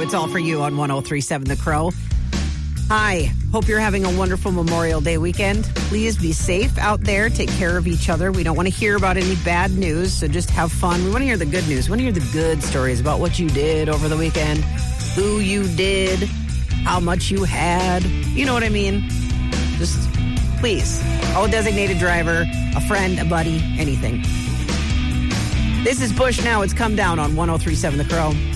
you. It's all for you on 103.7 The Crow. Hi. Hope you're having a wonderful Memorial Day weekend. Please be safe out there. Take care of each other. We don't want to hear about any bad news, so just have fun. We want to hear the good news. We want to hear the good stories about what you did over the weekend, who you did, how much you had. You know what I mean? Just, please, call a designated driver, a friend, a buddy, anything. This is Bush Now. It's Come Down on 103.7 The Crow.